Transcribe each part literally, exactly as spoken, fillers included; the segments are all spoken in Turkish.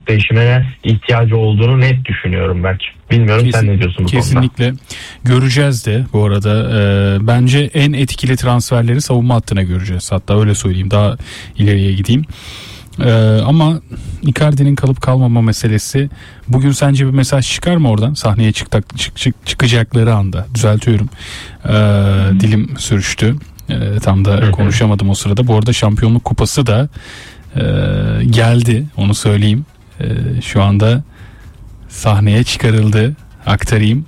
değişimine ihtiyacı olduğunu net düşünüyorum belki. Bilmiyorum Kesin, sen ne diyorsun bu kesinlikle. konuda? Kesinlikle. Göreceğiz de bu arada. E, bence en etkili transferleri savunma hattına göreceğiz. Hatta öyle söyleyeyim, daha ileriye gideyim. Ee, ama Icardi'nin kalıp kalmama meselesi, bugün sence bir mesaj çıkar mı oradan sahneye çıktak, çık, çık, çıkacakları anda? Düzeltiyorum, ee, dilim sürüştü, ee, tam da konuşamadım o sırada. Bu arada şampiyonluk kupası da e, geldi, onu söyleyeyim. E, şu anda sahneye çıkarıldı, aktarayım.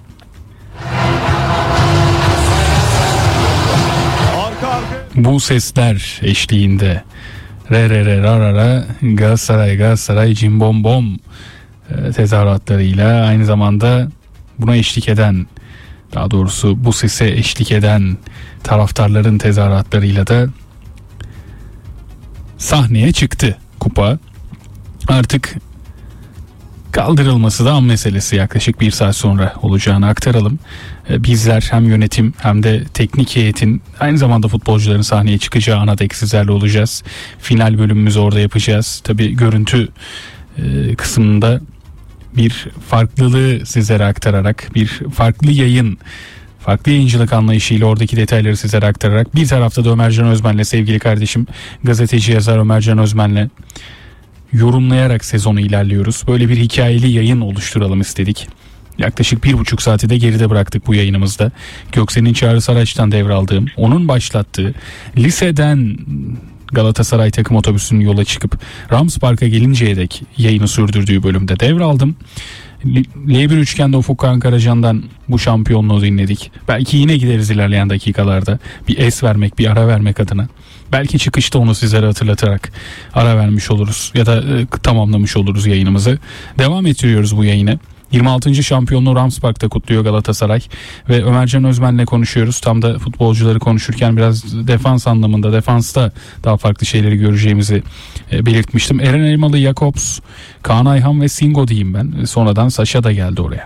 Bu sesler eşliğinde re re re ra ra ra Galatasaray Galatasaray cimbom bom e, tezahüratlarıyla, aynı zamanda buna eşlik eden, daha doğrusu bu sese eşlik eden taraftarların tezahüratlarıyla da sahneye çıktı kupa. Artık kaldırılması da an meselesi, yaklaşık bir saat sonra olacağını aktaralım. Bizler hem yönetim hem de teknik heyetin, aynı zamanda futbolcuların sahneye çıkacağı ana dek sizlerle olacağız. Final bölümümüzü orada yapacağız. Tabii görüntü e, kısmında bir farklılığı sizlere aktararak, bir farklı yayın, farklı yayıncılık anlayışıyla oradaki detayları sizlere aktararak, bir tarafta da Ömercan Özmen'le, sevgili kardeşim gazeteci yazar Ömercan Özmen'le yorumlayarak sezonu ilerliyoruz. Böyle bir hikayeli yayın oluşturalım istedik. Yaklaşık bir buçuk saati de geride bıraktık bu yayınımızda. Göksel'in Çağrı Saraç'tan devraldığım, onun başlattığı, liseden Galatasaray takım otobüsünün yola çıkıp Rams Park'a gelinceye dek yayını sürdürdüğü bölümde devraldım. L bir Üçgen'de Ufuk Ankaracan'dan bu şampiyonluğu dinledik. Belki yine gideriz ilerleyen dakikalarda, bir es vermek, bir ara vermek adına. Belki çıkışta onu sizlere hatırlatarak ara vermiş oluruz ya da e, tamamlamış oluruz yayınımızı. Devam ettiriyoruz bu yayını. yirmi altıncı şampiyonluğu Rams Park'ta kutluyor Galatasaray ve Ömercan Özmen'le konuşuyoruz. Tam da futbolcuları konuşurken biraz defans anlamında, defansta daha farklı şeyleri göreceğimizi e, belirtmiştim. Eren Elmalı, Jakobs, Kaan Ayhan ve Singo diyeyim ben. Sonradan Saşa da geldi oraya.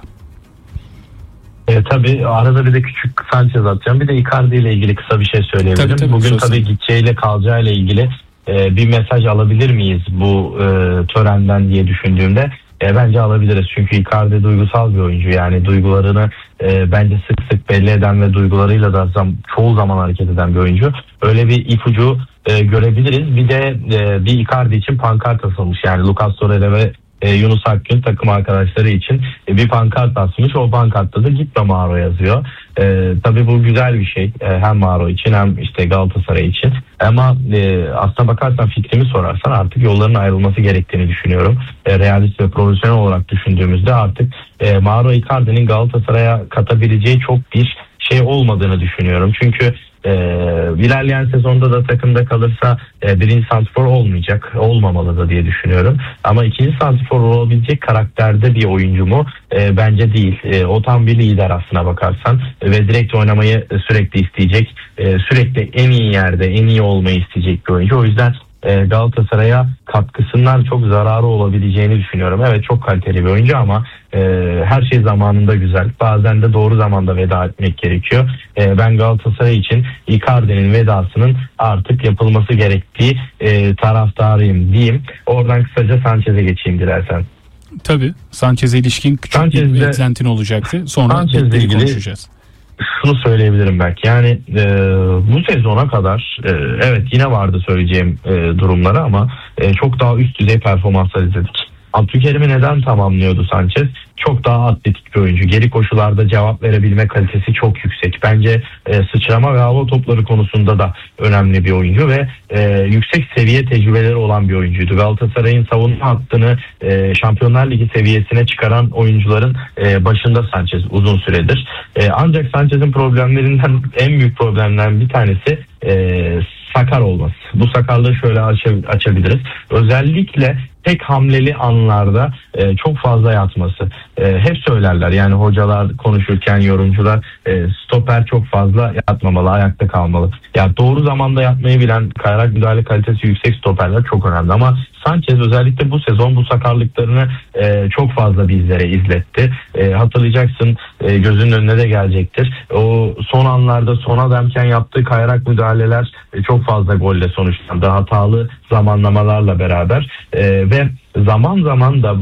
E, tabii arada bir de küçük Sanchez atacağım. Bir de Icardi ile ilgili kısa bir şey söyleyebilirim. Tabii, tabii, Bugün tabii gideceğiyle kalacağıyla ilgili e, bir mesaj alabilir miyiz bu e, törenden diye düşündüğümde e, bence alabiliriz. Çünkü Icardi duygusal bir oyuncu. Yani duygularını e, bence sık sık belli eden ve duygularıyla da zam, çoğu zaman hareket eden bir oyuncu. Öyle bir ipucu e, görebiliriz. Bir de e, bir Icardi için pankart asılmış. Yani Lucas Torreira ve E, Yunus Akgün takım arkadaşları için e, bir pankart asmış. O pankartta da gitme Mauro yazıyor. E, tabii bu güzel bir şey. E, hem Mauro için hem işte Galatasaray için. Ama e, aslına bakarsan, fikrimi sorarsan, artık yolların ayrılması gerektiğini düşünüyorum. E, realist ve profesyonel olarak düşündüğümüzde artık e, Mauro Icardi'nin Galatasaray'a katabileceği çok bir şey olmadığını düşünüyorum. Çünkü Ee, ilerleyen sezonda da takımda kalırsa e, birinci santrfor olmayacak, olmamalı da diye düşünüyorum. Ama ikinci santrfor olabilecek karakterde bir oyuncu mu? E, bence değil. E, o tam bir lider aslına bakarsan e, ve direkt oynamayı sürekli isteyecek, e, sürekli en iyi yerde, en iyi olmayı isteyecek bir oyuncu. O yüzden e, Galatasaray'a katkısından çok zararı olabileceğini düşünüyorum. Evet, çok kaliteli bir oyuncu ama e, her şey zamanında güzel. Bazen de doğru zamanda veda etmek gerekiyor. E, ben Galatasaray için Icardi'nin vedasının artık yapılması gerektiği e, taraftarıyım diyeyim. Oradan kısaca Sanchez'e geçeyim dilersen. Tabii. Sanchez'e ilişkin küçük Sanchez'de, bir eklentin olacaktı. Sonra Sanchez'le ilgili konuşacağız. Şunu söyleyebilirim belki. Yani e, bu sezona kadar e, evet yine vardı söyleyeceğim e, durumları ama e, çok daha üst düzey performanslar izledik. Abdülkerim'i neden tamamlıyordu Sanchez? Çok daha atletik bir oyuncu. Geri koşularda cevap verebilme kalitesi çok yüksek. Bence e, sıçrama ve hava topları konusunda da önemli bir oyuncu ve e, yüksek seviye tecrübeleri olan bir oyuncuydu. Galatasaray'ın savunma hattını e, Şampiyonlar Ligi seviyesine çıkaran oyuncuların e, başında Sanchez uzun süredir. E, ancak Sanchez'in problemlerinden, en büyük problemlerden bir tanesi e, sakar olması. Bu sakarlığı şöyle aç- açabiliriz. Özellikle tek hamleli anlarda e, çok fazla yatması. E, hep söylerler yani hocalar konuşurken, yorumcular, e, stoper çok fazla yatmamalı, ayakta kalmalı. Ya doğru zamanda yatmayı bilen, kayrak müdahale kalitesi yüksek stoperler çok önemli ama Sanchez özellikle bu sezon bu sakarlıklarını e, çok fazla bizlere izletti. E, hatırlayacaksın, e, gözünün önüne de gelecektir. O son anlarda sona demken yaptığı kayrak müdahaleler e, çok fazla golle sonuçlandı. Hatalı zamanlamalarla beraber e, ve zaman zaman da